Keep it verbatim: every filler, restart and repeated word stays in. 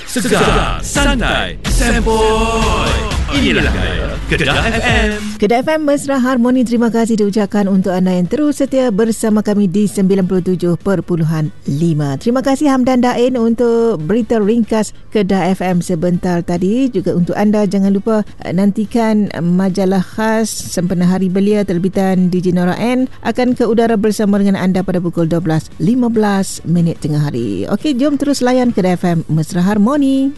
Segar, santai, sempoi. Inilah gaya Kedah F M. Kedah F M Mesra Harmoni, terima kasih diucapkan untuk anda yang terus setia bersama kami di sembilan puluh tujuh perpuluhan lima. Terima kasih Hamdan Dain untuk berita ringkas Kedah F M sebentar tadi. Juga untuk anda, jangan lupa nantikan majalah khas sempena Hari Belia terbitan D J Nora N akan ke udara bersama dengan anda pada pukul dua belas lima belas minit tengah hari. Okey, jom terus layan Kedah F M Mesra Harmoni.